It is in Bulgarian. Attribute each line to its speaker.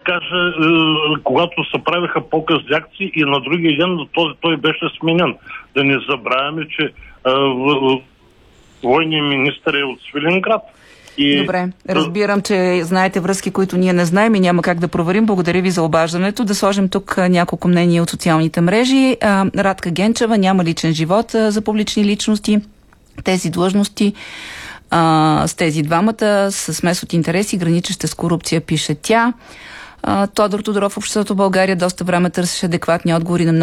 Speaker 1: каже, когато се правиха показни акции и на другия ден той беше сменен. Да не забравяме, че военният министър е от Свиленград.
Speaker 2: Добре, разбирам, че знаете връзки, които ние не знаем и няма как да проверим. Благодаря ви за обаждането. Да сложим тук няколко мнения от социалните мрежи. Радка Генчева: няма личен живот за публични личности. Тези длъжности с тези двамата с смес от интереси, граничеща с корупция, пише тя. Тодор Тодоров: обществото в България доста време търсеше адекватни отговори на